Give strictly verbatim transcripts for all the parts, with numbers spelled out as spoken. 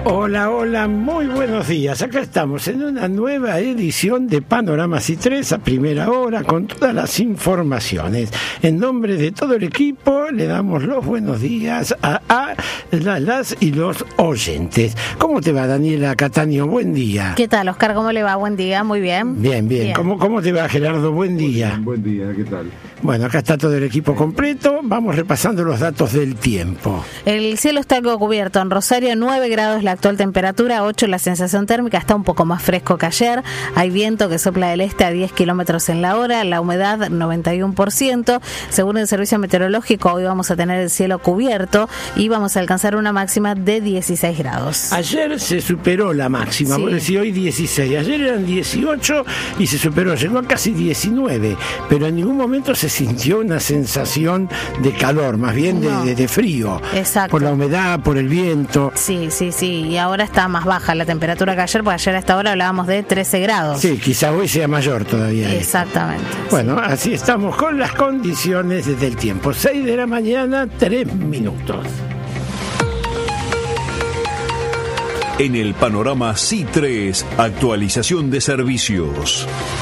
Hola, hola, muy buenos días. Acá estamos en una nueva edición de Panorama C tres a primera hora con todas las informaciones. En nombre de todo el equipo le damos los buenos días a, a la, las y los oyentes. ¿Cómo te va, Daniela Cataño? Buen día. ¿Qué tal, Oscar? ¿Cómo le va? Buen día, muy bien. Bien, bien. bien. ¿Cómo, ¿Cómo te va, Gerardo? Buen día. Bien, buen día, ¿qué tal? Bueno, acá está todo el equipo completo. Vamos repasando los datos del tiempo. El cielo está algo cubierto. En Rosario, nueve grados la actual temperatura, ocho la sensación térmica. Está un poco más fresco que ayer. Hay viento que sopla del este a diez kilómetros en la hora. La humedad, noventa y uno por ciento. Según el servicio meteorológico, hoy vamos a tener el cielo cubierto y vamos a alcanzar una máxima de dieciséis grados. Ayer se superó la máxima. Sí. Vos decís hoy dieciséis. Ayer eran dieciocho y se superó. Llegó a casi diecinueve. Pero en ningún momento se sintió una sensación de calor, más bien de, no. de, de frío. Exacto. Por la humedad, por el viento. Sí, sí, sí. Y ahora está más baja la temperatura que ayer, porque ayer a esta hora hablábamos de trece grados. Sí, quizá hoy sea mayor todavía. Exactamente. Bueno, sí. Así estamos con las condiciones del tiempo. seis de la mañana, tres minutos. En el Panorama C tres, actualización de servicios.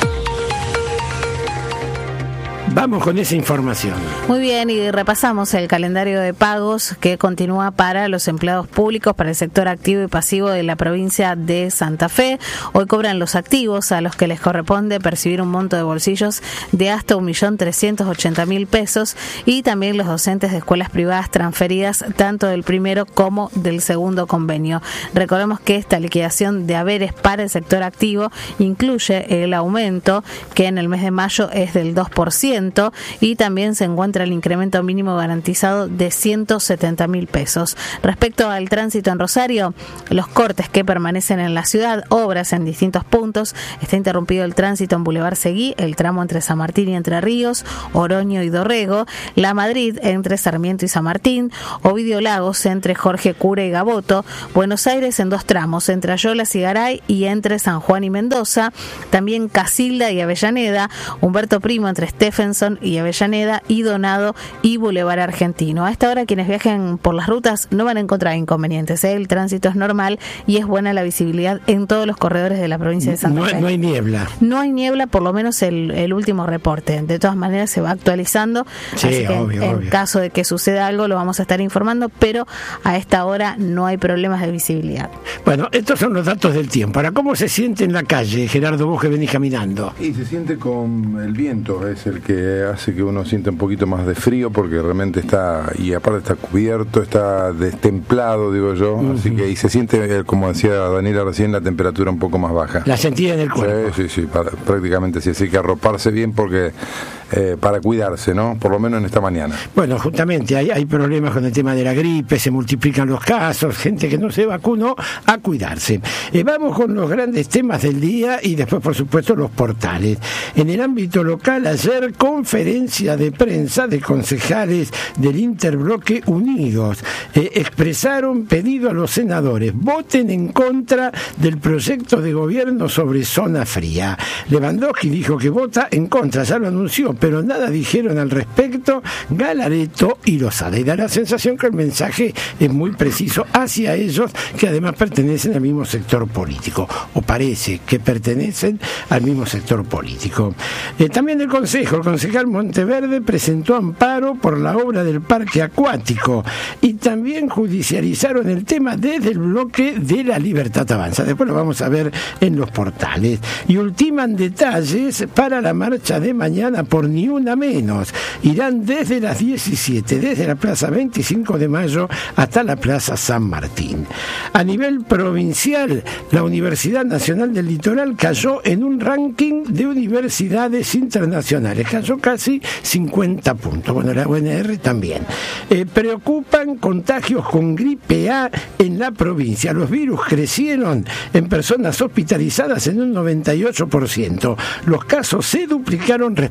Vamos con esa información. Muy bien, y repasamos el calendario de pagos que continúa para los empleados públicos, para el sector activo y pasivo de la provincia de Santa Fe. Hoy cobran los activos, a los que les corresponde percibir un monto de bolsillos de hasta un millón trescientos ochenta mil pesos, y también los docentes de escuelas privadas transferidas tanto del primero como del segundo convenio. Recordemos que esta liquidación de haberes para el sector activo incluye el aumento, que en el mes de mayo es del dos por ciento, y también se encuentra el incremento mínimo garantizado de ciento setenta mil pesos. Respecto al tránsito en Rosario, los cortes que permanecen en la ciudad, obras en distintos puntos, está interrumpido el tránsito en Boulevard Seguí, el tramo entre San Martín y Entre Ríos, Oroño y Dorrego, La Madrid entre Sarmiento y San Martín, Ovidio Lagos entre Jorge Cura y Gaboto, Buenos Aires en dos tramos, entre Ayolas y Garay y entre San Juan y Mendoza, también Casilda y Avellaneda, Humberto Primo entre Stephenson y Avellaneda, y Donado y Boulevard Argentino. A esta hora quienes viajen por las rutas no van a encontrar inconvenientes, ¿eh? El tránsito es normal y es buena la visibilidad en todos los corredores de la provincia de Santa no, Fe. No hay niebla. No hay niebla, por lo menos el, el último reporte. De todas maneras se va actualizando, sí, así que obvio, en obvio. caso de que suceda algo lo vamos a estar informando, pero a esta hora no hay problemas de visibilidad. Bueno, estos son los datos del tiempo. Ahora, ¿cómo se siente en la calle, Gerardo, vos que venís caminando? Y se siente con el viento, es el que hace que uno sienta un poquito más de frío, porque realmente está, y aparte está cubierto, está destemplado, digo yo, uh-huh. Así que y se siente, como decía Daniela recién, la temperatura un poco más baja. La sentía en el cuerpo. Sí, sí, sí, para, prácticamente sí, así que arroparse bien porque eh, para cuidarse, ¿no? Por lo menos en esta mañana. Bueno, justamente hay, hay problemas con el tema de la gripe, se multiplican los casos, gente que no se vacunó, a cuidarse. Eh, vamos con los grandes temas del día y después, por supuesto, los portales. En el ámbito local, ayer, conferencia de prensa de concejales del Interbloque Unidos. Eh, expresaron pedido a los senadores: voten en contra del proyecto de gobierno sobre zona fría. Lewandowski dijo que vota en contra, ya lo anunció, pero nada dijeron al respecto Galaretto y Lozada. Y da la sensación que el mensaje es muy preciso hacia ellos, que además pertenecen al mismo sector político, o parece que pertenecen al mismo sector político. Eh, también el Consejo, el concejal Monteverde presentó amparo por la obra del parque acuático, y también judicializaron el tema desde el bloque de La Libertad Avanza. Después lo vamos a ver en los portales. Y ultiman detalles para la marcha de mañana por Ni Una Menos. Irán desde las diecisiete, desde la Plaza veinticinco de mayo hasta la Plaza San Martín. A nivel provincial, la Universidad Nacional del Litoral cayó en un ranking de universidades internacionales. Cayó casi cincuenta puntos. Bueno, la U N R también. Eh, preocupan contagios con gripe A en la provincia. Los virus crecieron en personas hospitalizadas en un noventa y ocho por ciento. Los casos se duplicaron respecto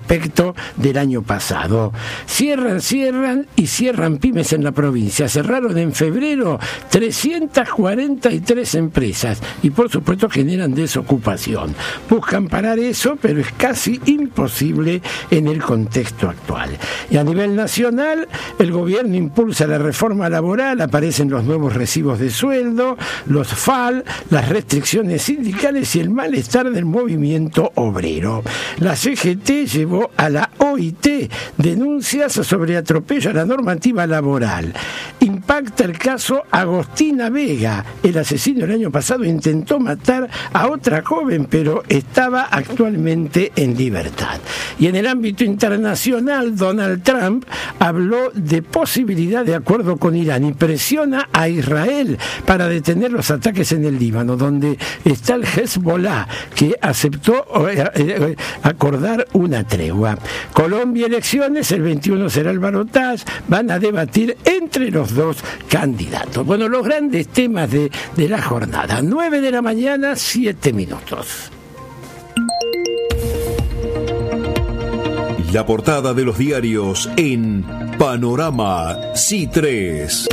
agosto del año pasado. Cierran, cierran y cierran pymes en la provincia. Cerraron en febrero trescientas cuarenta y tres empresas y por supuesto generan desocupación. Buscan parar eso, pero es casi imposible en el contexto actual. Y a nivel nacional, el gobierno impulsa la reforma laboral, aparecen los nuevos recibos de sueldo, los F A L, las restricciones sindicales y el malestar del movimiento obrero. La C G T llevó a la O I T denuncias sobre atropello a la normativa laboral. Impacta el caso Agostina Vega. El asesino el año pasado intentó matar a otra joven, pero estaba actualmente en libertad. Y en el ámbito internacional, Donald Trump habló de posibilidad de acuerdo con Irán y presiona a Israel para detener los ataques en el Líbano, donde está el Hezbollah, que aceptó acordar una tregua. Colombia, elecciones, el veintiuno será el balotaje, van a debatir entre los dos candidatos. Bueno, los grandes temas de, de la jornada. nueve de la mañana, siete minutos. La portada de los diarios en Panorama C I tres.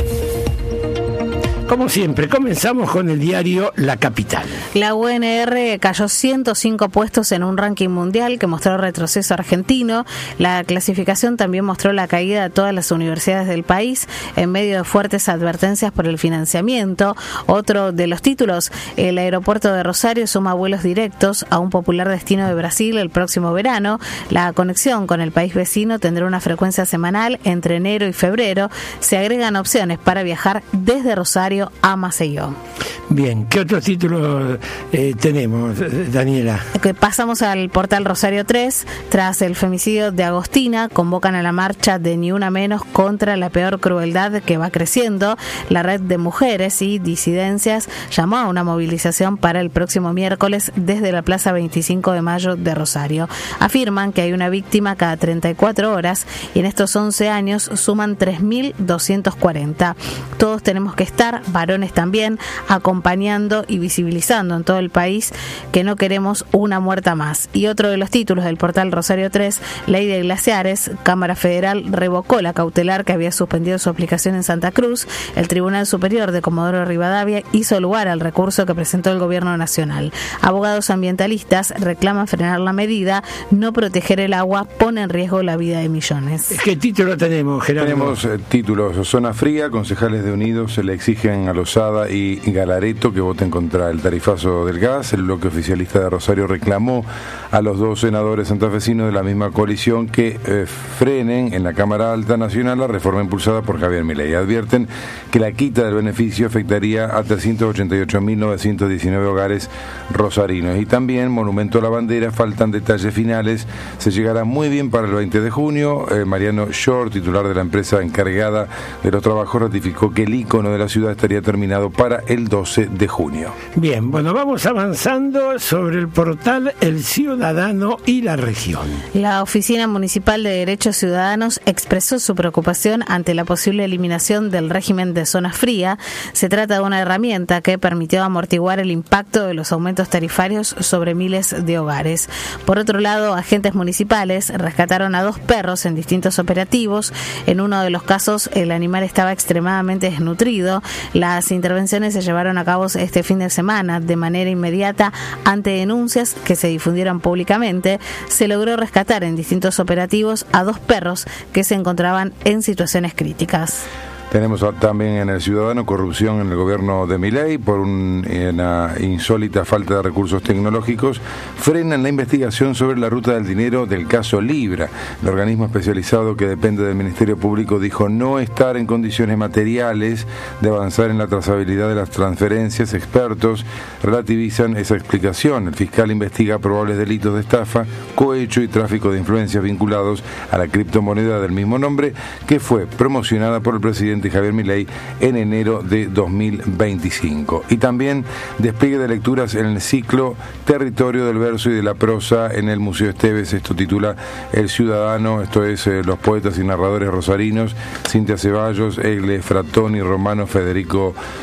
Como siempre, comenzamos con el diario La Capital. La U N R cayó ciento cinco puestos en un ranking mundial que mostró retroceso argentino. La clasificación también mostró la caída de todas las universidades del país en medio de fuertes advertencias por el financiamiento. Otro de los títulos, el aeropuerto de Rosario suma vuelos directos a un popular destino de Brasil el próximo verano. La conexión con el país vecino tendrá una frecuencia semanal entre enero y febrero. Se agregan opciones para viajar desde Rosario a Maceió. Bien, ¿qué otros títulos eh, tenemos, Daniela? Que pasamos al portal Rosario tres. Tras el femicidio de Agostina, convocan a la marcha de Ni Una Menos contra la peor crueldad que va creciendo. La red de mujeres y disidencias llamó a una movilización para el próximo miércoles desde la Plaza veinticinco de Mayo de Rosario. Afirman que hay una víctima cada treinta y cuatro horas y en estos once años suman tres mil doscientos cuarenta. Todos tenemos que estar, varones también, acompañando y visibilizando en todo el país que no queremos una muerta más. Y otro de los títulos del portal Rosario tres, Ley de Glaciares, Cámara Federal revocó la cautelar que había suspendido su aplicación en Santa Cruz. El Tribunal Superior de Comodoro Rivadavia hizo lugar al recurso que presentó el Gobierno Nacional. Abogados ambientalistas reclaman frenar la medida, no proteger el agua pone en riesgo la vida de millones. ¿Qué título tenemos, Gerardo? Tenemos eh, títulos. Zona Fría, concejales de Unidos se le exigen a Lozada y Galareto que voten contra el tarifazo del gas. El bloque oficialista de Rosario reclamó a los dos senadores santafesinos de la misma coalición que eh, frenen en la Cámara Alta Nacional la reforma impulsada por Javier Milei. Advierten que la quita del beneficio afectaría a trescientos ochenta y ocho mil novecientos diecinueve hogares rosarinos. Y también, Monumento a la Bandera, faltan detalles finales. Se llegará muy bien para el veinte de junio. Eh, Mariano Short, titular de la empresa encargada de los trabajos, ratificó que el icono de la ciudad estaría terminado para el doce de junio. Bien, bueno, vamos avanzando sobre el portal El Ciudadano y la Región. La Oficina Municipal de Derechos Ciudadanos expresó su preocupación ante la posible eliminación del régimen de zona fría. Se trata de una herramienta que permitió amortiguar el impacto de los aumentos tarifarios sobre miles de hogares. Por otro lado, agentes municipales rescataron a dos perros en distintos operativos. En uno de los casos, el animal estaba extremadamente desnutrido. Las intervenciones se llevaron a cabo este fin de semana de manera inmediata ante denuncias que se difundieron públicamente. Se logró rescatar en distintos operativos a dos perros que se encontraban en situaciones críticas. Tenemos también en el Ciudadano corrupción en el gobierno de Milei por un, una insólita falta de recursos tecnológicos. Frenan la investigación sobre la ruta del dinero del caso Libra. El organismo especializado que depende del Ministerio Público dijo no estar en condiciones materiales de avanzar en la trazabilidad de las transferencias. Expertos relativizan esa explicación. El fiscal investiga probables delitos de estafa, cohecho y tráfico de influencias vinculados a la criptomoneda del mismo nombre que fue promocionada por el presidente Javier Milei en enero de dos mil veinticinco. Y también despliegue de lecturas en el ciclo Territorio del Verso y de la Prosa en el Museo Esteves. Esto titula El Ciudadano, esto es eh, los poetas y narradores rosarinos Cintia Ceballos, Egle Fratoni, Romano Federico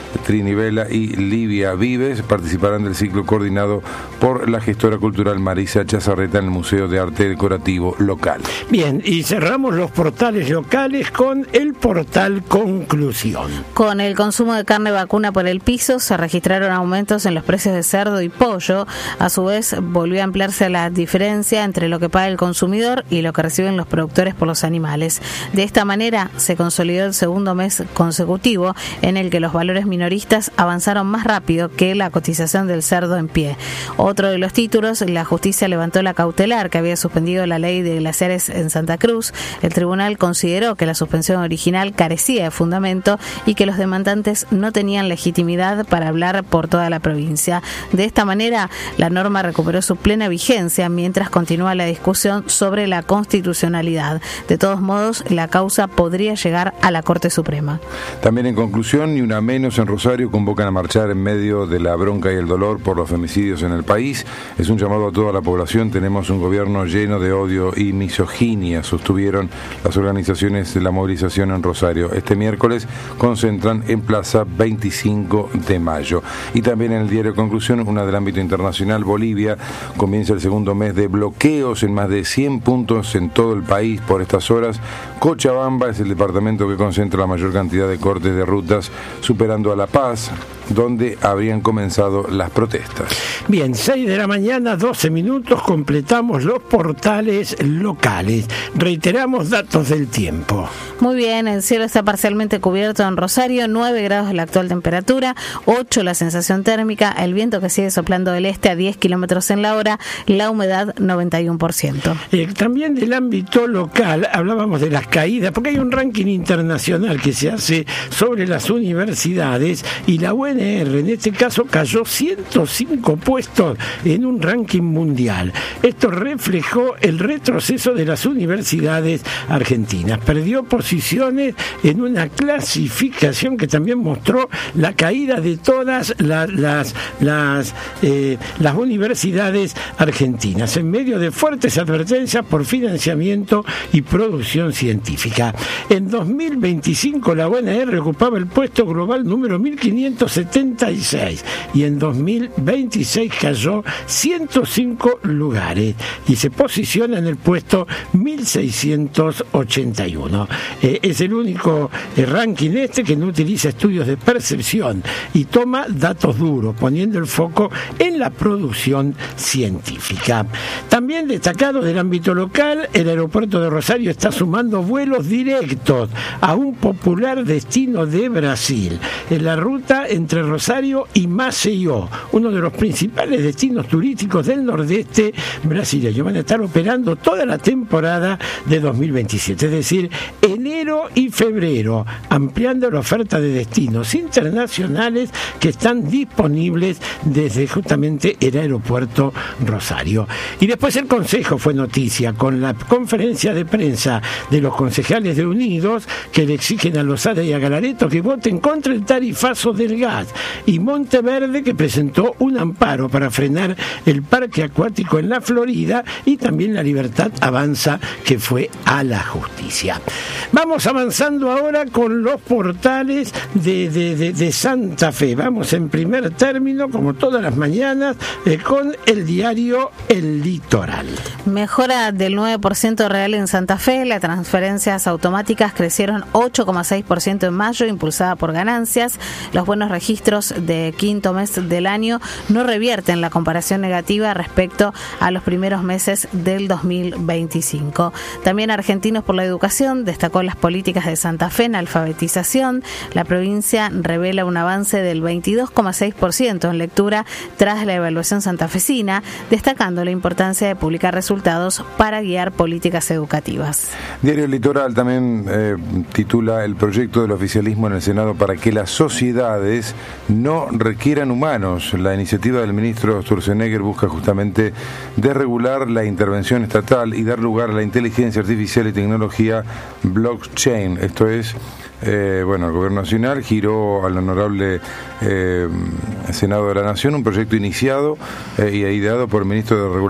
Trinivela y Livia Vives participarán del ciclo coordinado por la gestora cultural Marisa Chazarreta en el Museo de Arte Decorativo local. Bien, y cerramos los portales locales con el portal Conclusión. Con el consumo de carne vacuna por el piso se registraron aumentos en los precios de cerdo y pollo. A su vez, volvió a ampliarse la diferencia entre lo que paga el consumidor y lo que reciben los productores por los animales. De esta manera, se consolidó el segundo mes consecutivo en el que los valores minoristas avanzaron más rápido que la cotización del cerdo en pie. Otro de los títulos, la justicia levantó la cautelar que había suspendido la ley de glaciares en Santa Cruz. El tribunal consideró que la suspensión original carecía de fundamento y que los demandantes no tenían legitimidad para hablar por toda la provincia. De esta manera, la norma recuperó su plena vigencia mientras continúa la discusión sobre la constitucionalidad. De todos modos, la causa podría llegar a la Corte Suprema. También en conclusión, ni una menos, en Rosario convocan a marchar en medio de la bronca y el dolor por los femicidios en el país. Es un llamado a toda la población. Tenemos un gobierno lleno de odio y misoginia, sostuvieron las organizaciones de la movilización en Rosario. Este miércoles concentran en Plaza veinticinco de mayo. Y también en el diario Conclusión, una del ámbito internacional, Bolivia comienza el segundo mes de bloqueos en más de cien puntos en todo el país por estas horas. Cochabamba es el departamento que concentra la mayor cantidad de cortes de rutas, superando a La Paz, donde habrían comenzado las protestas. Bien, seis de la mañana, doce minutos, completamos los portales locales. Reiteramos datos del tiempo. Muy bien, el cielo está parcialmente cubierto en Rosario, nueve grados la actual temperatura, ocho la sensación térmica, el viento que sigue soplando del este a diez kilómetros en la hora, la humedad noventa y uno por ciento. Eh, también del ámbito local, hablábamos de las caídas, porque hay un ranking internacional que se hace sobre las universidades y la U N R en este caso cayó ciento cinco puestos en un ranking mundial. Esto reflejó el retroceso de las universidades argentinas. Perdió posiciones en una clasificación que también mostró la caída de todas la, las, las, eh, las universidades argentinas, en medio de fuertes advertencias por financiamiento y producción científica. En dos mil veinticinco la U N R ocupaba el puesto global número mil quinientos setenta y seis y en dos mil veintiséis cayó ciento cinco lugares y se posiciona en el puesto mil seiscientos ochenta y uno. Eh, es el único eh, ranking este que no utiliza estudios de percepción y toma datos duros, poniendo el foco en la producción científica. También destacado del ámbito local, el aeropuerto de Rosario está sumando vuelos directos a un popular destino de Brasil, en la ruta entre Rosario y Maceió, uno de los principales destinos turísticos del nordeste brasileño. Van a estar operando toda la temporada de dos mil veintisiete, es decir, enero y febrero, ampliando la oferta de destinos internacionales que están disponibles desde justamente el aeropuerto Rosario. Y después el Consejo fue noticia con la conferencia de prensa de los concejales de Unidos que le exigen a Lozada y a Galareto que voten contra el tarifazo del gas, y Monteverde que presentó un amparo para frenar el parque acuático en la Florida, y también La Libertad Avanza que fue a la justicia. Vamos avanzando ahora con los portales de, de, de, de Santa Fe. Vamos en primer término, como todas las mañanas, eh, con el diario El Litoral. Mejora del nueve por ciento real en Santa Fe. Las transferencias automáticas crecieron ocho coma seis por ciento en mayo, impulsada por ganancias. Los buenos registros de quinto mes del año no revierten la comparación negativa respecto a los primeros meses del dos mil veinticinco. También Argentinos por la Educación destacó las políticas de Santa Fe en alfabetización. La provincia revela un avance del veintidós coma seis por ciento en lectura tras la evaluación santafesina, destacando la importancia de publicar resultados para guiar políticas educativas. Diario Litoral también eh, titula el proyecto del oficialismo en el Senado para que las sociedades no requieran humanos. La iniciativa del ministro Sturzenegger busca justamente desregular la intervención estatal y dar lugar a la inteligencia artificial y tecnología blockchain. Esto es, eh, bueno, el Gobierno Nacional giró al honorable eh, Senado de la Nación un proyecto iniciado eh, y ideado por el ministro de Regulación Federico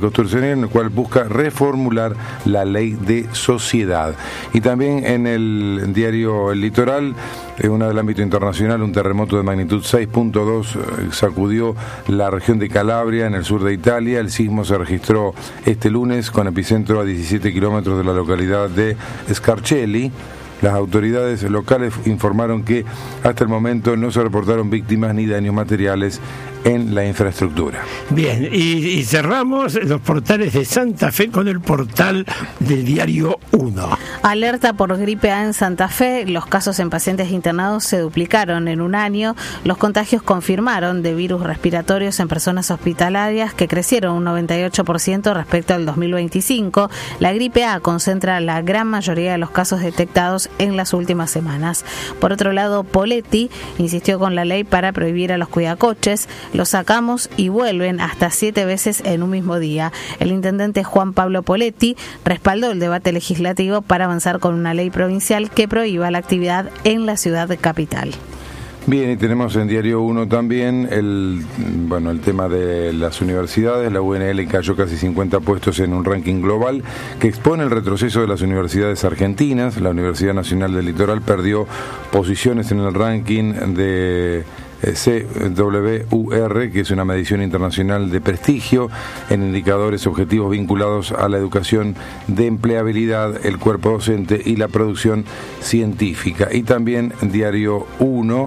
constitucional en el cual busca reformular la ley de sociedad. Y también en el diario El Litoral, en una del ámbito internacional, un terremoto de magnitud seis punto dos sacudió la región de Calabria, en el sur de Italia. El sismo se registró este lunes con epicentro a diecisiete kilómetros de la localidad de Scarcelli. Las autoridades locales informaron que hasta el momento no se reportaron víctimas ni daños materiales en la infraestructura. Bien, y, y cerramos los portales de Santa Fe con el portal del diario uno. Alerta por gripe A en Santa Fe. Los casos en pacientes internados se duplicaron en un año. Los contagios confirmaron de virus respiratorios en personas hospitalarias que crecieron un noventa y ocho por ciento respecto al dos mil veinticinco. La gripe A concentra la gran mayoría de los casos detectados en las últimas semanas. Por otro lado, Poletti insistió con la ley para prohibir a los cuidacoches. Los sacamos y vuelven hasta siete veces en un mismo día. El intendente Juan Pablo Poletti respaldó el debate legislativo para avanzar con una ley provincial que prohíba la actividad en la ciudad capital. Bien, y tenemos en Diario uno también el bueno el tema de las universidades. La U N L cayó casi cincuenta puestos en un ranking global que expone el retroceso de las universidades argentinas. La Universidad Nacional del Litoral perdió posiciones en el ranking de C W U R, que es una medición internacional de prestigio en indicadores objetivos vinculados a la educación de empleabilidad, el cuerpo docente y la producción científica. Y también Diario uno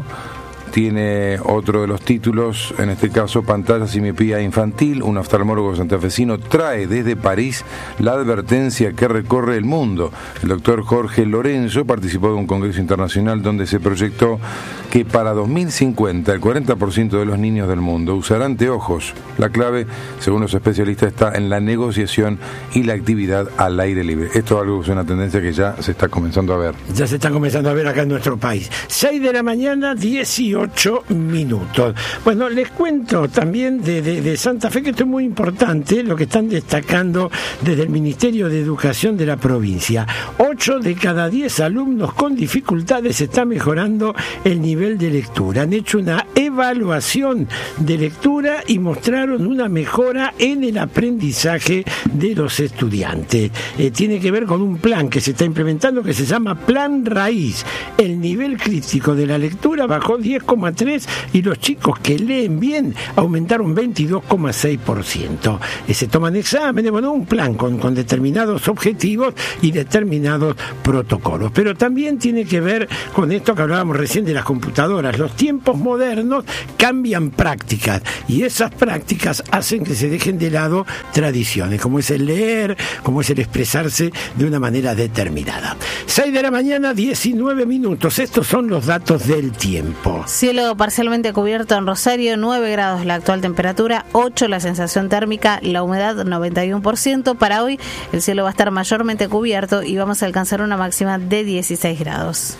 tiene otro de los títulos, en este caso, pantallas y miopía infantil. Un oftalmólogo santafesino trae desde París la advertencia que recorre el mundo. El doctor Jorge Lorenzo participó de un congreso internacional donde se proyectó que para dos mil cincuenta el cuarenta por ciento de los niños del mundo usarán anteojos. La clave, según los especialistas, está en la negociación y la actividad al aire libre. Esto es algo que es una tendencia que ya se está comenzando a ver. Ya se está comenzando a ver acá en nuestro país. seis de la mañana, dieciocho minutos. Bueno, les cuento también de, de, de Santa Fe, que esto es muy importante, lo que están destacando desde el Ministerio de Educación de la provincia. ocho de cada diez alumnos con dificultades está mejorando el nivel de lectura. Han hecho una evaluación de lectura y mostraron una mejora en el aprendizaje de los estudiantes. Eh, tiene que ver con un plan que se está implementando que se llama Plan Raíz. El nivel crítico de la lectura bajó diez coma tres y los chicos que leen bien aumentaron veintidós coma seis por ciento. Eh, se toman exámenes, bueno, un plan con, con determinados objetivos y determinados protocolos. Pero también tiene que ver con esto que hablábamos recién de las computadoras. Los tiempos modernos cambian prácticas y esas prácticas hacen que se dejen de lado tradiciones, como es el leer, como es el expresarse de una manera determinada. seis de la mañana, diecinueve minutos. Estos son los datos del tiempo. Cielo parcialmente cubierto en Rosario, nueve grados la actual temperatura, ocho la sensación térmica, la humedad noventa y uno por ciento. Para hoy el cielo va a estar mayormente cubierto y vamos a alcanzar una máxima de dieciséis grados.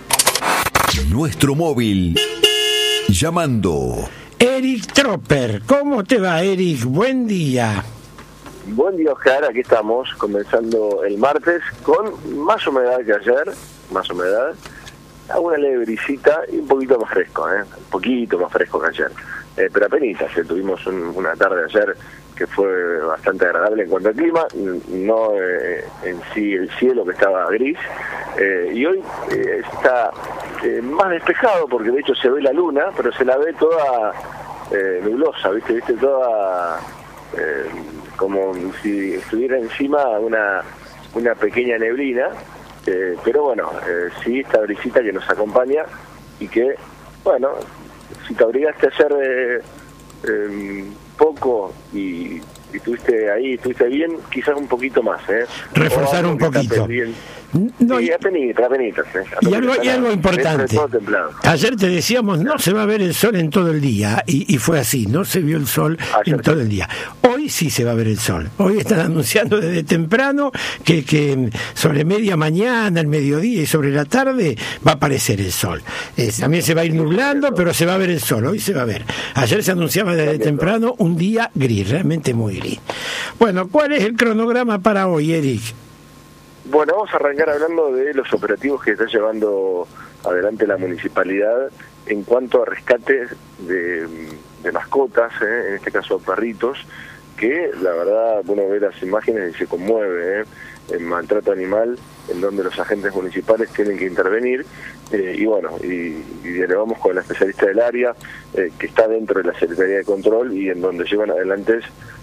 Nuestro móvil. Llamando. Eric Tropper, ¿cómo te va, Eric? Buen día. Buen día, Oscar, aquí estamos comenzando el martes con más humedad que ayer, más humedad, una leve brisita y un poquito más fresco, ¿eh? un poquito más fresco que ayer, eh, pero apenas, ¿eh? tuvimos un, una tarde ayer que fue bastante agradable en cuanto al clima, no eh, en sí el cielo que estaba gris, eh, y hoy eh, está eh, más despejado porque de hecho se ve la luna, pero se la ve toda eh, nublosa, ¿viste? ¿Viste? Toda... Eh, como si estuviera encima una una pequeña neblina, eh, pero bueno, eh, sí, esta brisita que nos acompaña y que, bueno, si te abrigaste ayer eh, eh, poco y, y estuviste ahí, estuviste bien, quizás un poquito más, ¿eh? Reforzar un poquito. No, sí, y, apenitas, apenitas, ¿eh? y algo, y algo importante, ayer te decíamos no se va a ver el sol en todo el día y, y fue así, no se vio el sol ayer, en todo sí. el día. Hoy sí se va a ver el sol, hoy están anunciando desde temprano que, que sobre media mañana, el mediodía y sobre la tarde va a aparecer el sol. Eh, también se va a ir nublando, pero se va a ver el sol, hoy se va a ver. Ayer se anunciaba desde temprano un día gris, realmente muy gris. Bueno, ¿cuál es el cronograma para hoy, Eric? Bueno, vamos a arrancar hablando de los operativos que está llevando adelante la municipalidad en cuanto a rescates de, de mascotas, ¿eh? en este caso perritos, que la verdad uno ve las imágenes y se conmueve, ¿eh? El maltrato animal, en donde los agentes municipales tienen que intervenir, eh, y bueno, y, y dialogamos con la especialista del área, eh, que está dentro de la Secretaría de Control, y en donde llevan adelante,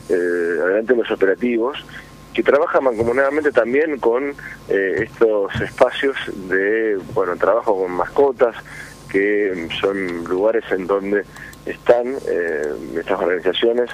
eh, adelante los operativos, que trabajan mancomunadamente también con eh, estos espacios de, bueno, trabajo con mascotas, que son lugares en donde están eh, estas organizaciones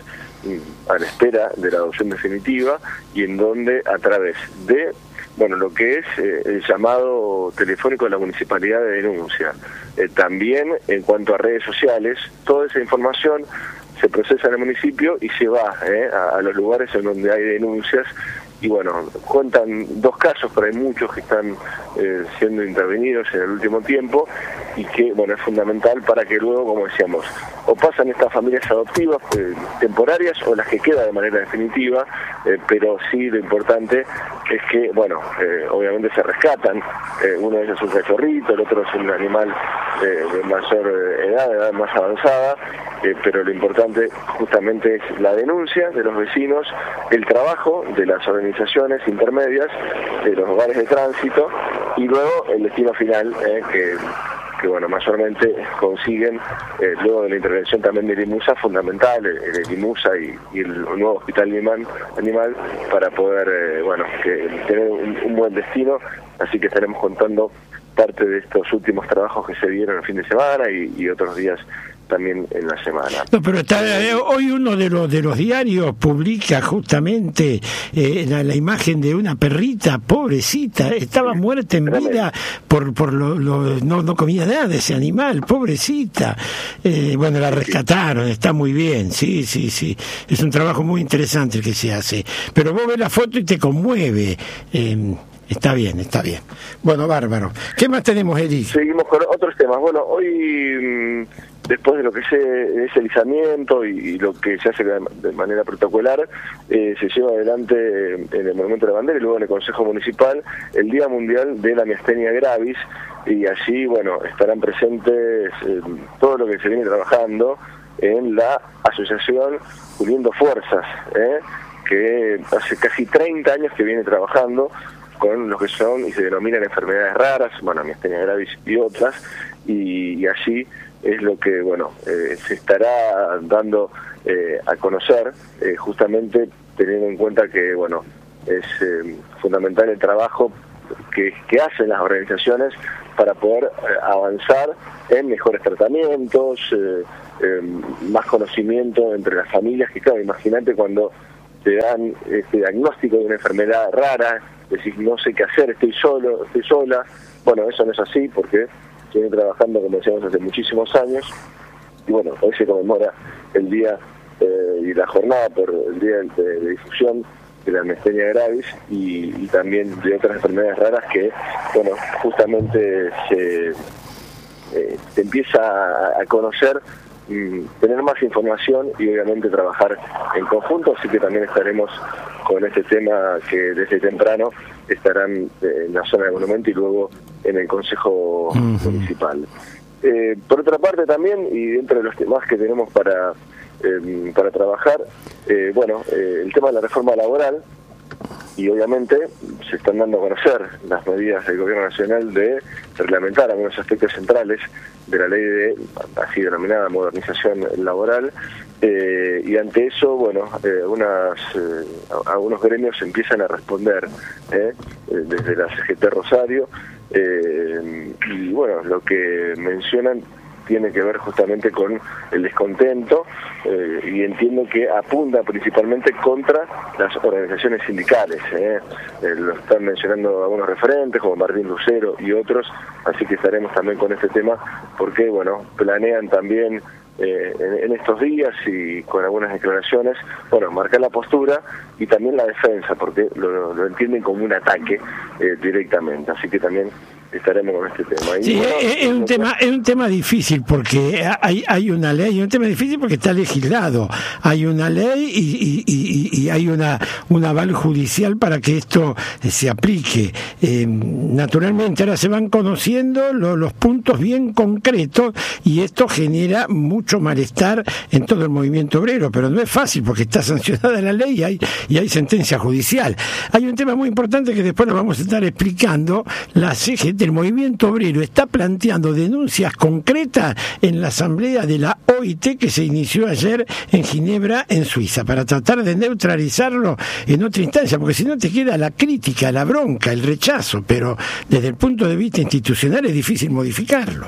a la espera de la adopción definitiva, y en donde a través de, bueno, lo que es eh, el llamado telefónico de la municipalidad de denuncia, eh, también en cuanto a redes sociales, toda esa información se procesa en el municipio y se va eh, a, a los lugares en donde hay denuncias. Y bueno, cuentan dos casos, pero hay muchos que están eh, siendo intervenidos en el último tiempo, y que, bueno, es fundamental para que luego, como decíamos, o pasan estas familias adoptivas eh, temporarias, o las que quedan de manera definitiva, eh, pero sí lo importante es que, bueno, eh, obviamente se rescatan, eh, uno de ellos es un cachorrito, el otro es un animal eh, de mayor edad, de edad más avanzada, eh, pero lo importante justamente es la denuncia de los vecinos, el trabajo de las organizaciones intermedias, de los hogares de tránsito, y luego el destino final, eh, que, que bueno, mayormente consiguen, eh, luego de la intervención también del IMUSA, fundamental, el, el IMUSA y, y el nuevo hospital animal, animal para poder, eh, bueno, que, tener un, un buen destino. Así que estaremos contando parte de estos últimos trabajos que se dieron el fin de semana y, y otros días también en la semana. No, pero está, eh, hoy uno de los de los diarios publica justamente eh, la, la imagen de una perrita, pobrecita, estaba muerta en vida por por lo, lo no no comía nada de ese animal, pobrecita. Eh, bueno, la rescataron, está muy bien, sí, sí, sí. Es un trabajo muy interesante el que se hace. Pero vos ves la foto y te conmueve. Eh, Está bien, está bien. Bueno, bárbaro. ¿Qué más tenemos, Eric? Seguimos con otros temas. Bueno, hoy, después de lo que es ese alisamiento y, y lo que se hace de manera protocolar, eh, se lleva adelante en el Monumento de la Bandera y luego en el Consejo Municipal el Día Mundial de la Miastenia Gravis, y allí, bueno, estarán presentes eh, todo lo que se viene trabajando en la asociación Uniendo Fuerzas, ¿eh? que hace casi treinta años que viene trabajando con lo que son y se denominan enfermedades raras, bueno, miastenia gravis y otras, y, y allí es lo que, bueno, eh, se estará dando eh, a conocer, eh, justamente teniendo en cuenta que, bueno, es eh, fundamental el trabajo que, que hacen las organizaciones para poder eh, avanzar en mejores tratamientos, eh, eh, más conocimiento entre las familias, que claro, imagínate cuando te dan este diagnóstico de una enfermedad rara, decís, no sé qué hacer, estoy solo, estoy sola. Bueno, eso no es así, porque se viene trabajando, como decíamos, hace muchísimos años, y bueno, hoy se conmemora el día eh, y la jornada por el día de, de difusión de la miastenia gravis y, y también de otras enfermedades raras que, bueno, justamente se, eh, se empieza a, a conocer, tener más información y obviamente trabajar en conjunto, así que también estaremos con este tema que desde temprano estarán en la zona del monumento y luego en el Consejo uh-huh. Municipal. Eh, por otra parte también, y dentro de los temas que tenemos para, eh, para trabajar, eh, bueno, eh, el tema de la reforma laboral, y obviamente se están dando a conocer las medidas del Gobierno Nacional de reglamentar algunos aspectos centrales de la ley de así denominada modernización laboral, eh, y ante eso, bueno, eh, unas, eh, algunos gremios empiezan a responder eh, desde la C G T Rosario, eh, y bueno, lo que mencionan tiene que ver justamente con el descontento, eh, y entiendo que apunta principalmente contra las organizaciones sindicales. Eh. Eh, lo están mencionando algunos referentes como Martín Lucero y otros, así que estaremos también con este tema porque, bueno, planean también eh, en, en estos días y con algunas declaraciones, bueno, marcar la postura y también la defensa, porque lo, lo entienden como un ataque eh, directamente, así que también estaremos con este tema. Y sí, bueno, es, es un no, tema es un tema difícil porque hay hay una ley, es un tema difícil porque está legislado, hay una ley y, y, y, y hay una un aval judicial para que esto se aplique. Eh, naturalmente ahora se van conociendo lo, los puntos bien concretos y esto genera mucho malestar en todo el movimiento obrero, pero no es fácil porque está sancionada la ley y hay, y hay sentencia judicial. Hay un tema muy importante que después lo vamos a estar explicando. La C G T, el movimiento obrero, está planteando denuncias concretas en la asamblea de la O I T que se inició ayer en Ginebra, en Suiza, para tratar de neutralizarlo en otra instancia, porque si no te queda la crítica, la bronca, el rechazo, pero desde el punto de vista institucional es difícil modificarlo.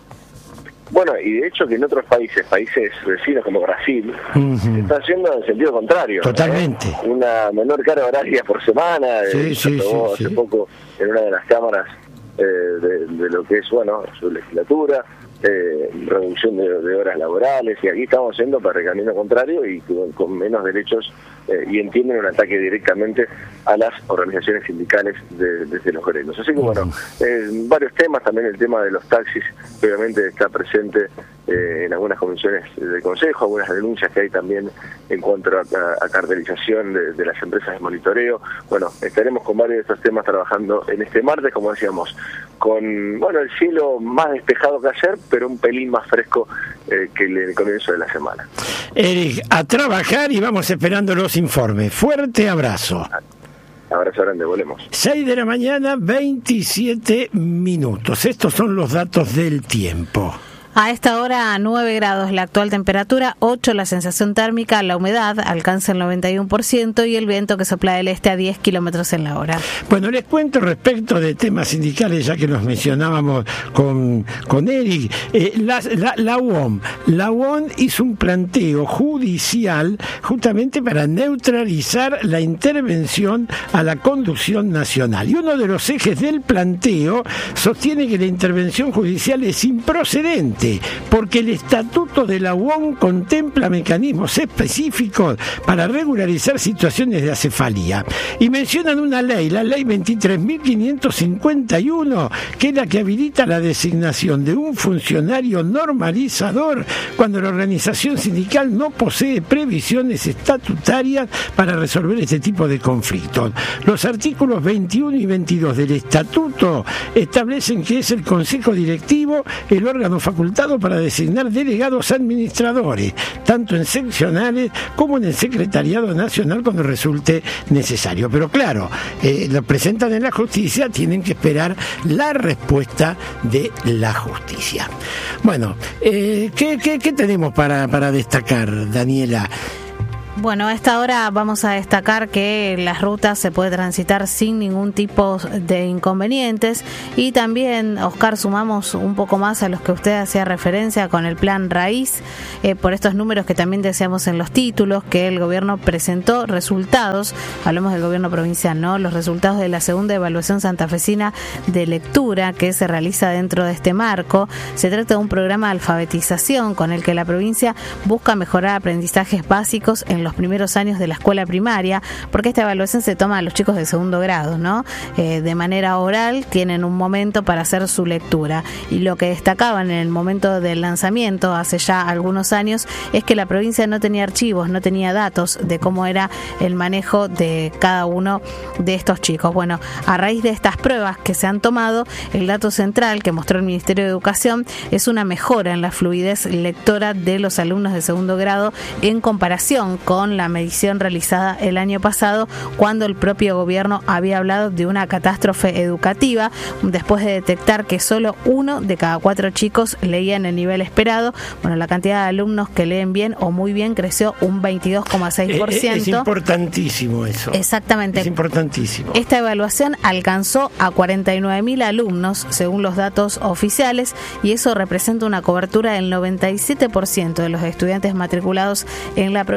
Bueno, y de hecho que en otros países, países vecinos como Brasil, uh-huh. se está haciendo en el sentido contrario. Totalmente. ¿eh? Una menor carga horaria por semana, sí, eh, sí, se aprobó sí, hace sí. poco en una de las cámaras eh, de, de lo que es, bueno, su legislatura, eh, reducción de, de horas laborales, y aquí estamos yendo para el camino contrario y con, con menos derechos eh, y entienden un ataque directamente a las organizaciones sindicales de, desde los gremios. Así que bueno, eh, varios temas, también el tema de los taxis, obviamente está presente eh, en algunas comisiones del Consejo, algunas denuncias que hay también en cuanto a, a, a cartelización de, de las empresas de monitoreo. Bueno, estaremos con varios de estos temas trabajando en este martes, como decíamos, con bueno el cielo más despejado que ayer, pero un pelín más fresco eh, que el comienzo de la semana. Eric, a trabajar y vamos esperando los informes. Fuerte abrazo. Abrazo grande, volvemos. seis de la mañana, veintisiete minutos. Estos son los datos del tiempo. A esta hora nueve grados la actual temperatura, ocho la sensación térmica, la humedad alcanza el noventa y uno por ciento y el viento que sopla del este a diez kilómetros en la hora. Bueno, les cuento respecto de temas sindicales, ya que los mencionábamos con, con Eric. Eh, la, la, la U O M, la U O M hizo un planteo judicial justamente para neutralizar la intervención a la conducción nacional. Y uno de los ejes del planteo sostiene que la intervención judicial es improcedente, porque el estatuto de la U O M contempla mecanismos específicos para regularizar situaciones de acefalía. Y mencionan una ley, la ley veintitrés mil quinientos cincuenta y uno, que es la que habilita la designación de un funcionario normalizador cuando la organización sindical no posee previsiones estatutarias para resolver este tipo de conflictos. Los artículos veintiuno y veintidós del estatuto establecen que es el Consejo Directivo el órgano facultativo para designar delegados administradores, tanto en seccionales como en el Secretariado Nacional cuando resulte necesario. Pero claro, eh, lo presentan en la justicia, tienen que esperar la respuesta de la justicia. Bueno, eh, ¿qué, qué, qué tenemos para, para destacar, Daniela? Bueno, a esta hora vamos a destacar que las rutas se puede transitar sin ningún tipo de inconvenientes y también, Oscar, sumamos un poco más a los que usted hacía referencia con el plan Raíz, eh, por estos números que también deseamos en los títulos, que el gobierno presentó resultados, hablamos del gobierno provincial, ¿no? Los resultados de la segunda evaluación santafesina de lectura que se realiza dentro de este marco. Se trata de un programa de alfabetización con el que la provincia busca mejorar aprendizajes básicos en los primeros años de la escuela primaria, porque esta evaluación se toma a los chicos de segundo grado, ¿no? Eh, de manera oral, tienen un momento para hacer su lectura. Y lo que destacaban en el momento del lanzamiento, hace ya algunos años, es que la provincia no tenía archivos, no tenía datos de cómo era el manejo de cada uno de estos chicos. Bueno, a raíz de estas pruebas que se han tomado, el dato central que mostró el Ministerio de Educación es una mejora en la fluidez lectora de los alumnos de segundo grado en comparación con con la medición realizada el año pasado, cuando el propio gobierno había hablado de una catástrofe educativa, después de detectar que solo uno de cada cuatro chicos leía en el nivel esperado. Bueno, la cantidad de alumnos que leen bien o muy bien creció un veintidós coma seis por ciento. Es, es importantísimo eso. Exactamente. Es importantísimo. Esta evaluación alcanzó a cuarenta y nueve mil alumnos, según los datos oficiales, y eso representa una cobertura del noventa y siete por ciento de los estudiantes matriculados en la provincia, lo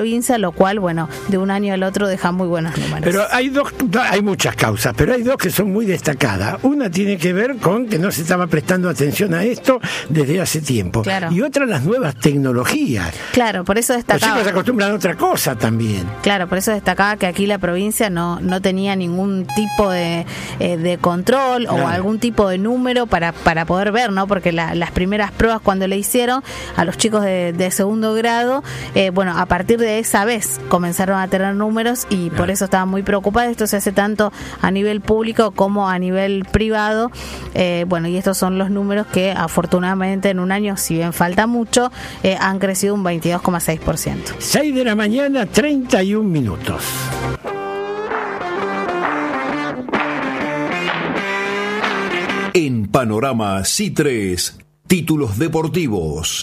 lo cual, bueno, de un año al otro deja muy buenos números. Pero hay dos, hay muchas causas, pero hay dos que son muy destacadas. Una tiene que ver con que no se estaba prestando atención a esto desde hace tiempo. Claro. Y otra, las nuevas tecnologías. Claro, por eso destacaba. Los chicos se acostumbran a otra cosa también. Claro, por eso destacaba que aquí la provincia no, no tenía ningún tipo de, eh, de control claro. o algún tipo de número para, para poder ver, ¿no? Porque la, las primeras pruebas cuando le hicieron a los chicos de, de segundo grado, eh, bueno, a partir de esa vez comenzaron a tener números y claro. por eso estaban muy preocupados. Esto se hace tanto a nivel público como a nivel privado. Eh, bueno, y estos son los números que afortunadamente en un año, si bien falta mucho, eh, han crecido un veintidós coma seis por ciento. seis de la mañana, treinta y un minutos. En Panorama C tres, títulos deportivos.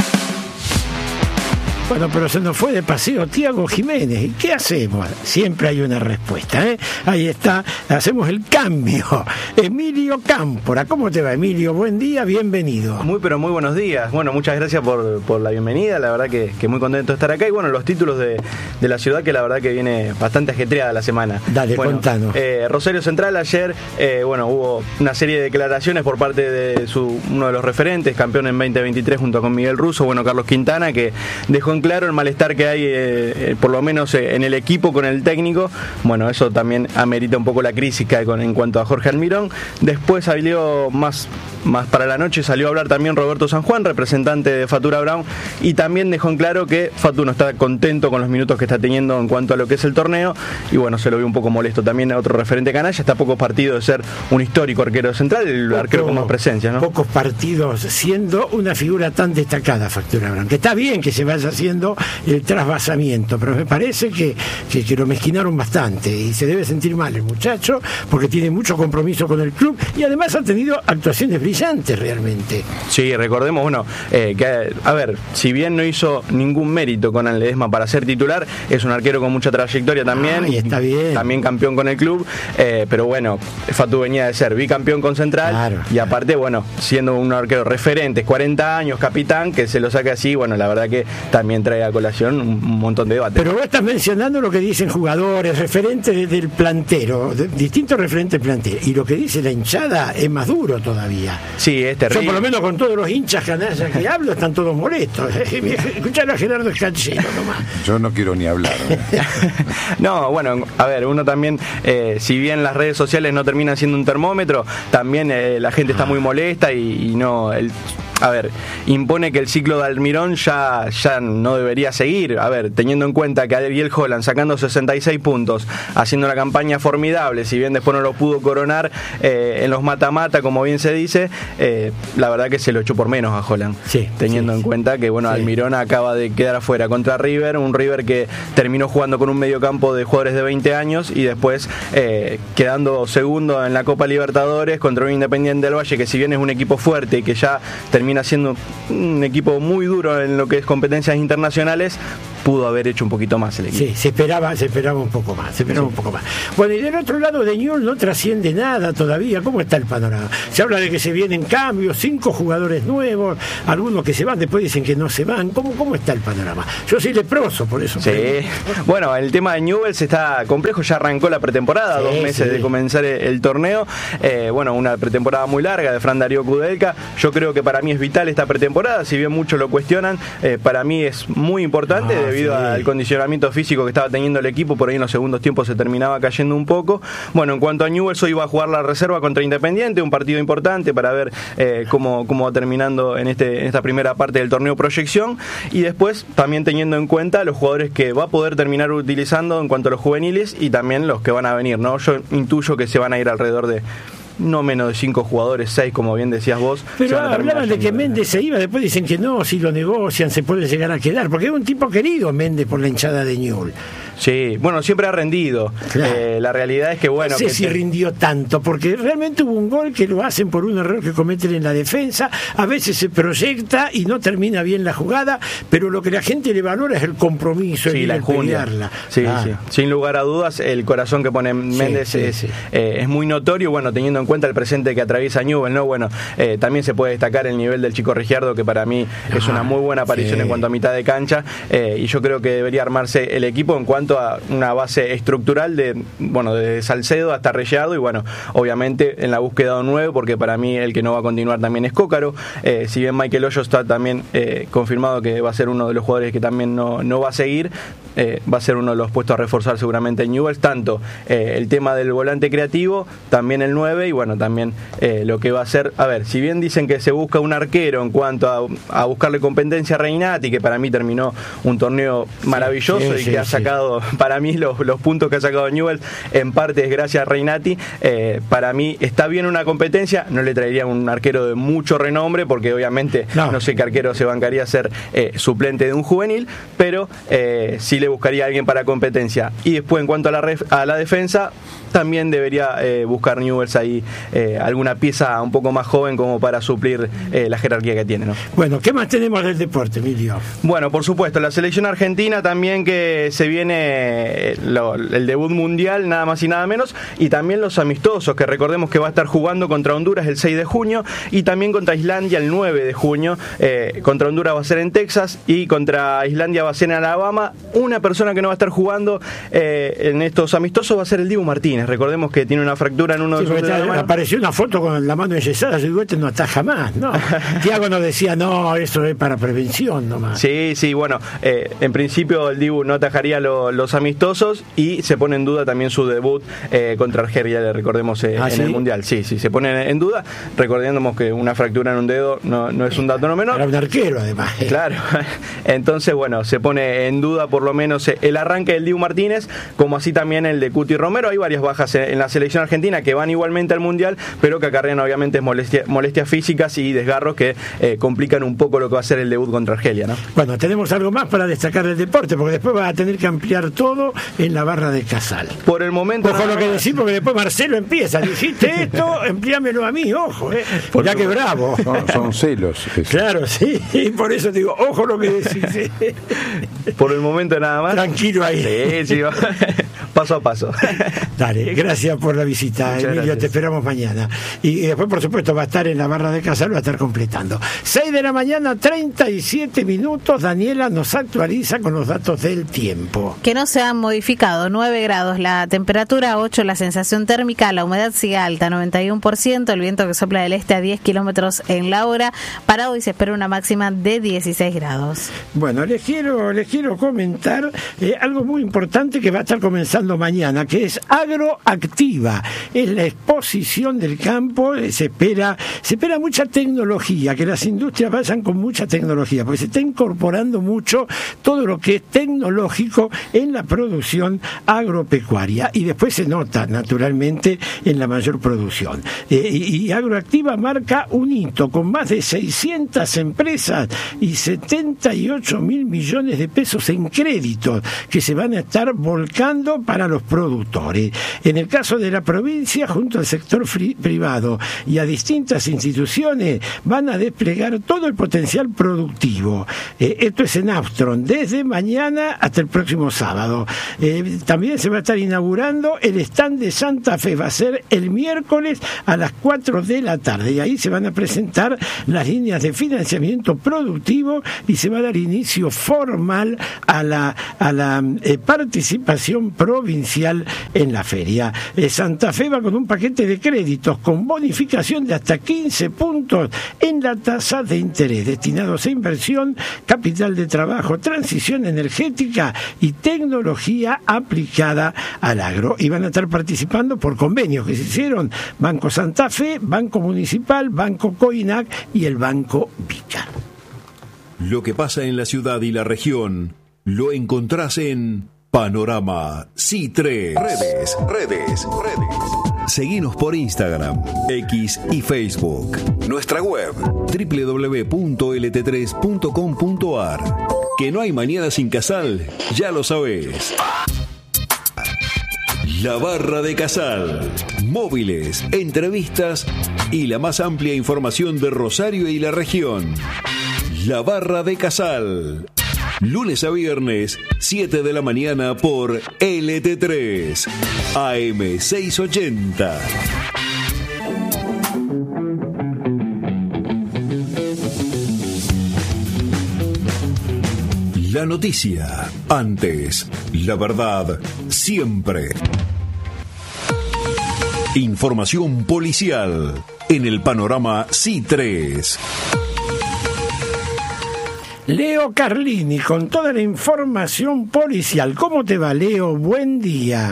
Bueno, pero se nos fue de paseo Tiago Jiménez. ¿Y qué hacemos? Siempre hay una respuesta, ¿eh? Ahí está, hacemos el cambio. Emilio Cámpora. ¿Cómo te va, Emilio? Buen día, bienvenido. Muy, pero muy buenos días. Bueno, muchas gracias por, por la bienvenida. La verdad que, que muy contento de estar acá. Y bueno, los títulos de, de la ciudad, que la verdad que viene bastante ajetreada la semana. Dale, bueno, contanos. Eh, Rosario Central ayer, eh, bueno, hubo una serie de declaraciones por parte de su uno de los referentes, campeón en veinte veintitrés junto con Miguel Russo, bueno, Carlos Quintana, que dejó en claro el malestar que hay, eh, por lo menos eh, en el equipo con el técnico. Bueno, eso también amerita un poco la crisis que hay con, en cuanto a Jorge Almirón. Después salió más, más para la noche, salió a hablar también Roberto San Juan, representante de Fatura Brown, y también dejó en claro que Fatu no está contento con los minutos que está teniendo en cuanto a lo que es el torneo, y bueno, se lo vio un poco molesto. También a otro referente canalla, está a pocos partidos de ser un histórico arquero central, el Poco, arquero con más presencia, ¿no? Pocos partidos siendo una figura tan destacada Fatura Brown, que está bien que se vaya haciendo el trasvasamiento, pero me parece que, que, que lo mezquinaron bastante y se debe sentir mal el muchacho porque tiene mucho compromiso con el club y además ha tenido actuaciones brillantes realmente. Sí, recordemos, bueno, eh, que a ver, si bien no hizo ningún mérito con el Ledesma para ser titular, es un arquero con mucha trayectoria también, ah, y está bien. También campeón con el club, eh, pero bueno, Fatu venía de ser bicampeón con Central, claro. Y aparte, bueno, siendo un arquero referente, cuarenta años, capitán, que se lo saque así, bueno, la verdad que también trae a colación un montón de debate. Pero vos estás mencionando lo que dicen jugadores, referentes del plantero, de, distintos referentes del plantero, y lo que dice la hinchada es más duro todavía. Sí, es terrible. Yo por lo menos con todos los hinchas canallas que hablo están todos molestos. Escuchalo a Gerardo Escanchero nomás. Yo no quiero ni hablar. No, bueno, a ver, uno también, eh, si bien las redes sociales no terminan siendo un termómetro, también eh, la gente está muy molesta y, y no... El, A ver, impone que el ciclo de Almirón ya, ya no debería seguir. A ver, teniendo en cuenta que Ariel Holland sacando sesenta y seis puntos, haciendo una campaña formidable, si bien después no lo pudo coronar eh, en los mata-mata, como bien se dice, eh, la verdad que se lo echó por menos a Holland. Sí, teniendo sí, en cuenta que, bueno, sí. Almirón acaba de quedar afuera contra River, un River que terminó jugando con un mediocampo de jugadores de veinte años y después eh, quedando segundo en la Copa Libertadores contra un Independiente del Valle, que si bien es un equipo fuerte y que ya termina termina siendo un equipo muy duro en lo que es competencias internacionales, pudo haber hecho un poquito más el equipo. Sí, se esperaba, se esperaba un poco más, se esperaba sí. un poco más. Bueno, y del otro lado de Newell's no trasciende nada todavía. ¿Cómo está el panorama? Se habla de que se vienen cambios, cinco jugadores nuevos, algunos que se van, después dicen que no se van. ¿Cómo, cómo está el panorama? Yo soy leproso, por eso. Sí. Bueno, el tema de Newell's está complejo, ya arrancó la pretemporada, sí, dos meses sí. de comenzar el, el torneo. Eh, bueno, una pretemporada muy larga de Fran Darío Kudelka. Yo creo que para mí es vital esta pretemporada, si bien muchos lo cuestionan, eh, para mí es muy importante ah, debido sí. al condicionamiento físico que estaba teniendo el equipo. Por ahí en los segundos tiempos se terminaba cayendo un poco. Bueno, en cuanto a Newell's, hoy va a jugar la reserva contra Independiente, un partido importante para ver eh, cómo, cómo va terminando en, este, en esta primera parte del torneo proyección, y después también teniendo en cuenta los jugadores que va a poder terminar utilizando en cuanto a los juveniles y también los que van a venir, ¿no? Yo intuyo que se van a ir alrededor de no menos de cinco jugadores, seis, como bien decías vos. Pero hablaban de que Méndez se iba, después dicen que no, si lo negocian se puede llegar a quedar, porque es un tipo querido Méndez por la hinchada de Newell's. Sí, bueno, siempre ha rendido. Claro. Eh, la realidad es que, bueno... No sé que si te... rindió tanto, porque realmente hubo un gol que lo hacen por un error que cometen en la defensa, a veces se proyecta y no termina bien la jugada, pero lo que la gente le valora es el compromiso, sí, y la el pelearla. Sí, ah. sí, sin lugar a dudas, el corazón que pone Méndez sí, sí, es, sí. Eh, es muy notorio, bueno, teniendo en cuenta el presente que atraviesa Newell, ¿no? Bueno, eh, también se puede destacar el nivel del chico Rigiardo, que para mí ah, es una muy buena aparición sí. en cuanto a mitad de cancha, eh, y yo creo que debería armarse el equipo en cuanto a una base estructural de, bueno, de Salcedo hasta Rigiardo, y bueno, obviamente en la búsqueda de un nueve, porque para mí el que no va a continuar también es Cócaro, eh, si bien Michael Hoyos está también eh, confirmado que va a ser uno de los jugadores que también no, no va a seguir, eh, va a ser uno de los puestos a reforzar seguramente en Newell's, tanto eh, el tema del volante creativo, también el nueve, y bueno, también eh, lo que va a ser, a ver, si bien dicen que se busca un arquero en cuanto a, a buscarle competencia a Reinati, que para mí terminó un torneo maravilloso sí, sí, y que sí, ha sacado, sí. para mí los, los puntos que ha sacado Newell's en parte es gracias a Reinati, eh, para mí está bien una competencia, no le traería un arquero de mucho renombre, porque obviamente no, no sé qué arquero se bancaría a ser eh, suplente de un juvenil, pero eh, sí le buscaría a alguien para competencia. Y después en cuanto a la, ref, a la defensa, también debería eh, buscar Newell's ahí eh, alguna pieza un poco más joven como para suplir eh, la jerarquía que tiene, ¿no? Bueno, ¿qué más tenemos del deporte, Emilio? Bueno, por supuesto, la selección argentina también, que se viene eh, lo, el debut mundial, nada más y nada menos, y también los amistosos, que recordemos que va a estar jugando contra Honduras el seis de junio y también contra Islandia el nueve de junio. Eh, contra Honduras va a ser en Texas y contra Islandia va a ser en Alabama. Una persona que no va a estar jugando eh, en estos amistosos va a ser el Dibu Martínez. Recordemos que tiene una fractura en uno sí, de sus dedos. Apareció una foto con la mano enyesada, yo digo, este no ataja más, ¿no? Thiago nos decía, no, eso es para prevención nomás. Sí, sí, bueno, eh, en principio el Dibu no atajaría lo, los amistosos y se pone en duda también su debut eh, contra Argelia, recordemos, eh, ¿Ah, en sí? el Mundial. Sí, sí, se pone en duda, recordemos que una fractura en un dedo no, no es un dato no menor. Era un arquero, además. Eh. Claro, entonces, bueno, se pone en duda por lo menos el arranque del Dibu Martínez, como así también el de Cuti Romero. Hay varias bajas en la selección argentina que van igualmente al Mundial, pero que acarrean obviamente molestia, molestias físicas y desgarros que eh, complican un poco lo que va a ser el debut contra Argelia, ¿no? Bueno, tenemos algo más para destacar del deporte, porque después vas a tener que ampliar todo en la barra de Casal. Por el momento... Ojo lo que decís, porque después Marcelo empieza, dijiste esto, amplíamelo a mí, ojo, eh. Ya que bravo. Son, son celos. Eso. Claro, sí, por eso digo, ojo lo que decís. Eh. Por el momento nada más. Tranquilo ahí. Sí, sí, paso a paso. Dale, gracias por la visita, Muchas Emilio, gracias. Te esperamos mañana. Y después, por supuesto, va a estar en la barra de Casal, va a estar completando. seis de la mañana, treinta y siete minutos, Daniela nos actualiza con los datos del tiempo. Que no se han modificado, nueve grados la temperatura, ocho la sensación térmica, la humedad sigue alta, noventa y uno por ciento, el viento que sopla del este a diez kilómetros en la hora. Para hoy se espera una máxima de dieciséis grados. Bueno, les quiero, les quiero comentar eh, algo muy importante que va a estar comenzando mañana, que es Agroactiva. Es la exposición del campo, eh, se espera, se espera mucha tecnología, que las industrias vayan con mucha tecnología, porque se está incorporando mucho todo lo que es tecnológico en la producción agropecuaria, y después se nota naturalmente en la mayor producción. Eh, y, y Agroactiva marca un hito con más de seiscientas empresas y setenta y ocho mil millones de pesos en créditos que se van a estar volcando para los productores. En el caso de la provincia, junto al sector free, privado y a distintas instituciones, van a desplegar todo el potencial productivo. Eh, esto es en Austron, desde mañana hasta el próximo sábado. Eh, también se va a estar inaugurando el stand de Santa Fe, va a ser el miércoles a las cuatro de la tarde, y ahí se van a presentar las líneas de financiamiento productivo y se va a dar inicio formal a la, a la eh, participación provincial en la feria. Eh, Santa Fe va con un paquete de créditos con bonificación de hasta quince puntos en la tasa de interés, destinados a inversión, capital de trabajo, transición energética y tecnología aplicada al agro. Y van a estar participando por convenios que se hicieron Banco Santa Fe, Banco Municipal, Banco Coinac y el Banco Vica. Lo que pasa en la ciudad y la región lo encontrás en Panorama C tres. Redes, redes, redes. Seguinos por Instagram, X y Facebook. Nuestra web doble u doble u doble u punto l t tres punto com punto a r. Que no hay mañana sin Casal, ya lo sabés. La Barra de Casal. Móviles, entrevistas y la más amplia información de Rosario y la región. La Barra de Casal. Lunes a viernes, siete de la mañana por L T tres, A M seiscientos ochenta. La noticia, antes. La verdad, siempre. Información policial en el panorama C I tres. Leo Carlini con toda la información policial. ¿Cómo te va, Leo? Buen día.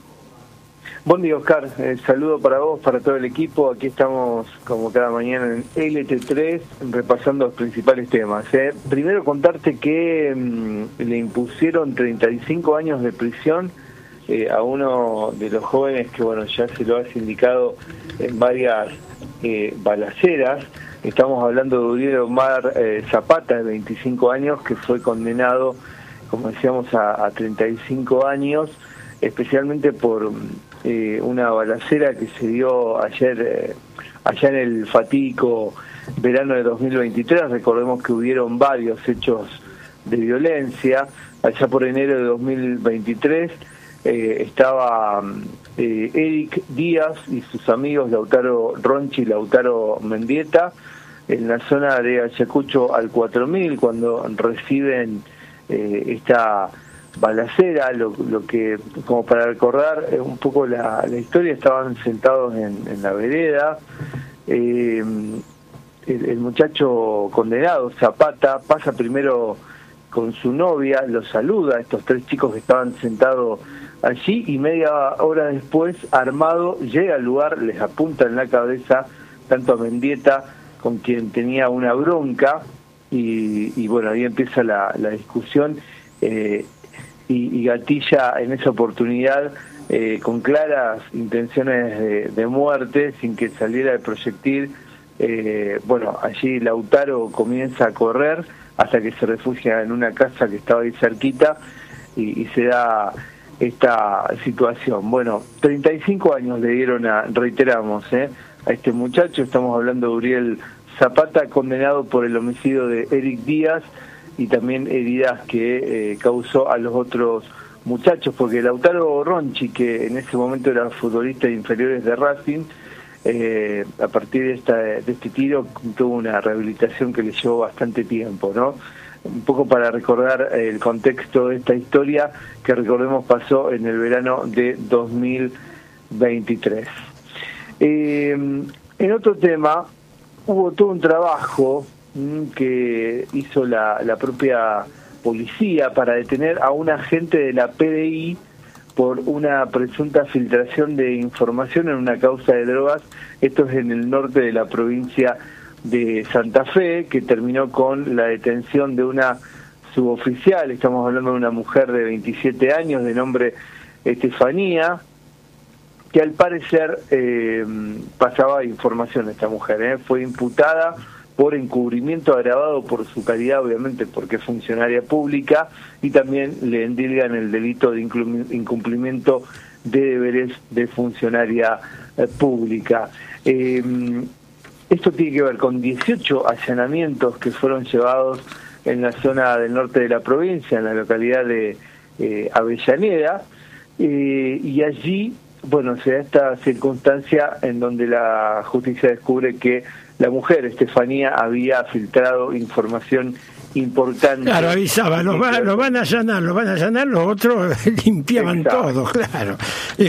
Buen día, Oscar. Eh, saludo para vos, para todo el equipo. Aquí estamos, como cada mañana, en L T tres, repasando los principales temas. Eh. Primero, contarte que mmm, le impusieron treinta y cinco años de prisión eh, a uno de los jóvenes que, bueno, ya se lo has indicado en varias eh, balaceras. Estamos hablando de Uriel Omar eh, Zapata, de veinticinco años, que fue condenado, como decíamos, a, a treinta y cinco años, especialmente por eh, una balacera que se dio ayer eh, allá en el fatídico verano de dos mil veintitrés. Recordemos que hubieron varios hechos de violencia. Allá por enero de dos mil veintitrés eh, estaba eh, Eric Díaz y sus amigos Lautaro Ronchi y Lautaro Mendieta en la zona de Ayacucho al cuatro mil, cuando reciben eh, esta balacera. Lo, lo que, como para recordar eh, un poco la, la historia, estaban sentados en, en la vereda. Eh, el, el muchacho condenado, Zapata, pasa primero con su novia, los saluda a estos tres chicos que estaban sentados allí, y media hora después, armado, llega al lugar, les apunta en la cabeza tanto a Mendieta, con quien tenía una bronca, y, y bueno, ahí empieza la, la discusión, eh, y, y gatilla en esa oportunidad eh, con claras intenciones de, de muerte, sin que saliera el proyectil. Eh, bueno, allí Lautaro comienza a correr hasta que se refugia en una casa que estaba ahí cerquita, y, y se da esta situación. Bueno, treinta y cinco años le dieron, a, reiteramos, eh, a este muchacho. Estamos hablando de Uriel Zapata, condenado por el homicidio de Eric Díaz y también heridas que eh, causó a los otros muchachos, porque Lautaro Ronchi, que en ese momento era futbolista de inferiores de Racing, eh, a partir de, esta, de este tiro tuvo una rehabilitación que le llevó bastante tiempo, ¿no? Un poco para recordar el contexto de esta historia, que recordemos pasó en el verano de dos mil veintitrés. Eh, en otro tema, hubo todo un trabajo mmm, que hizo la, la propia policía para detener a un agente de la P D I por una presunta filtración de información en una causa de drogas. Esto es en el norte de la provincia de Santa Fe, que terminó con la detención de una suboficial. Estamos hablando de una mujer de veintisiete años de nombre Estefanía, que al parecer eh, pasaba información a esta mujer. ¿eh? Fue imputada por encubrimiento agravado por su calidad, obviamente porque es funcionaria pública, y también le endilgan el delito de incumplimiento de deberes de funcionaria eh, pública. Eh, esto tiene que ver con dieciocho allanamientos que fueron llevados en la zona del norte de la provincia, en la localidad de eh, Avellaneda, eh, y allí, bueno, se da esta circunstancia en donde la justicia descubre que la mujer, Estefanía, había filtrado información importante. Claro, avisaba, los, va, los van a allanar, los van a allanar, los otros limpiaban Exacto. todo, claro.